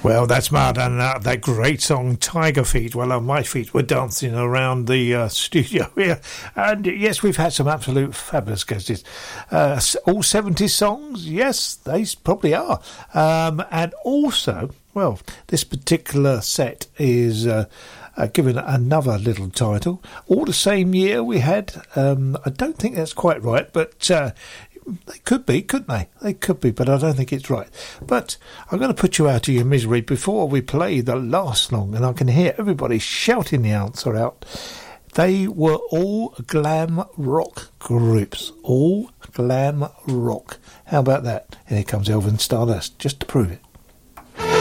Well, that's mad, and that great song Tiger Feet. Well, my feet were dancing around the studio here, and yes, we've had some absolute fabulous guests. All 70 songs, yes, they probably are, and also, well, this particular set is given another little title. All the same year we had, I don't think that's quite right, but they could be, couldn't they? They could be, but I don't think it's right. But I'm going to put you out of your misery before we play the last song, and I can hear everybody shouting the answer out. They were all glam rock groups. All glam rock. How about that? And here comes Elvin Stardust, just to prove it.